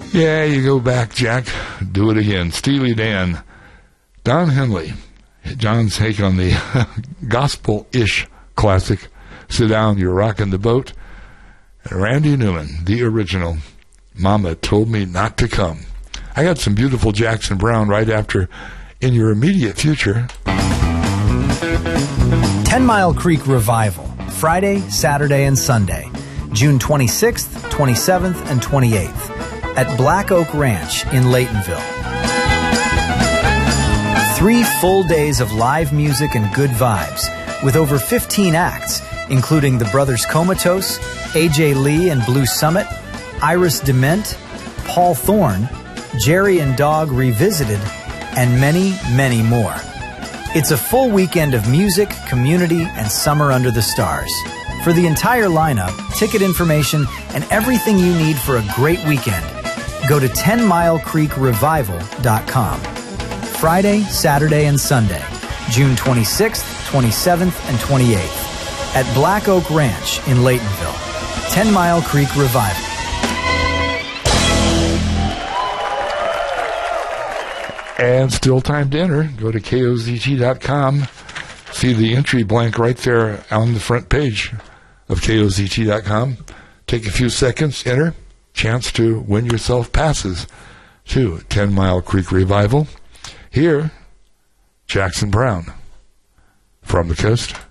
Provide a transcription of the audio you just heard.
Yeah, you go back, Jack. Do it again. Steely Dan. Don Henley. John's take on the gospel-ish classic, Sit Down, You're Rockin' the Boat. And Randy Newman, the original, Mama Told Me Not to Come. I got some beautiful Jackson Browne right after In Your Immediate Future. 10 Mile Creek Revival, Friday, Saturday, and Sunday, June 26th, 27th, and 28th, at Black Oak Ranch in Laytonville. 3 full days of live music and good vibes, with over 15 acts, including the Brothers Comatose, AJ Lee and Blue Summit, Iris Dement, Paul Thorne, Jerry and Dog Revisited, and many, many more. It's a full weekend of music, community, and summer under the stars. For the entire lineup, ticket information, and everything you need for a great weekend, go to 10milecreekrevival.com. Friday, Saturday, and Sunday, June 26th, 27th, and 28th, at Black Oak Ranch in Laytonville. 10 Mile Creek Revival. And still time to enter. Go to KOZT.com. See the entry blank right there on the front page of KOZT.com. Take a few seconds, enter. Chance to win yourself passes to 10 Mile Creek Revival. Here, Jackson Browne from the coast.